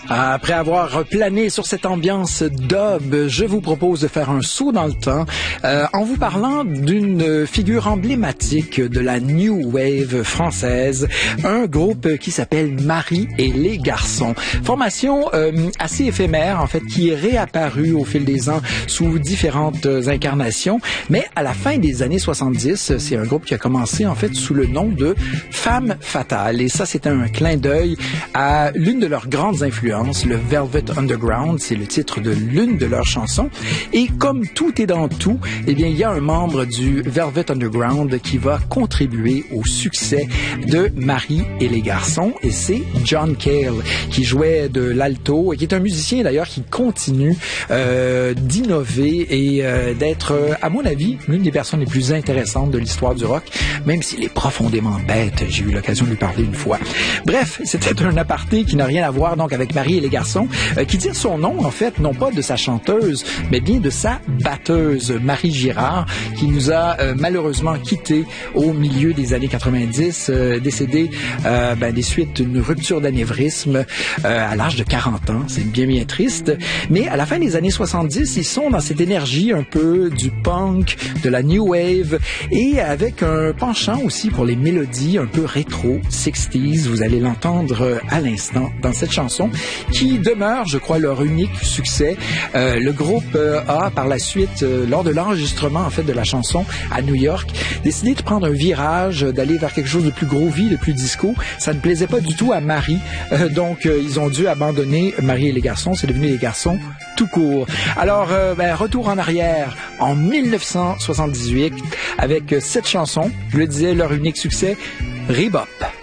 Après avoir plané sur cette ambiance dub, je vous propose de faire un saut dans le temps en vous parlant d'une figure emblématique de la New Wave française, un groupe qui s'appelle Marie et les Garçons. Formation assez éphémère, en fait, qui est réapparue au fil des ans sous différentes incarnations, mais à la fin des années 70, c'est un groupe qui a commencé, en fait, sous le nom de Femme Fatale. Et ça, c'était un clin d'œil à l'une de leurs grandes influences, le Velvet Underground. C'est le titre de l'une de leurs chansons. Et comme tout est dans tout, eh bien, il y a un membre du Velvet Underground qui va contribuer au succès de Marie et les Garçons. Et c'est John Cale, qui jouait de l'alto et qui est un musicien, d'ailleurs, qui continue d'innover et d'être, à mon avis, l'une des personnes les plus intéressantes de l'histoire du rock, même s'il est profondément bête. J'ai eu l'occasion de lui parler une fois. Bref, c'était un aparté qui n'a rien à voir donc avec Marie et les Garçons, qui tire son nom, en fait, non pas de sa chanteuse, mais bien de sa batteuse, Marie Girard, qui nous a malheureusement quittés au milieu des années 90, décédée des suites d'une rupture d'anévrisme à l'âge de 40 ans. C'est bien triste. Mais à la fin des années 70, ils sont dans cette énergie un peu du punk, de la new wave, et avec un penchant aussi pour les mélodies un peu rétro, 60s. Vous allez l'entendre à l'instant dans cette chanson, qui demeure, je crois, leur unique succès. Le groupe a, par la suite, lors de l'enregistrement, en fait, de la chanson à New York, décidé de prendre un virage, d'aller vers quelque chose de plus groovy, de plus disco. Ça ne plaisait pas du tout à Marie. Donc, ils ont dû abandonner Marie et les Garçons. C'est devenu les Garçons tout court. Alors, retour en arrière en 1978 avec cette chanson. Je le disais, leur unique succès, Rebop.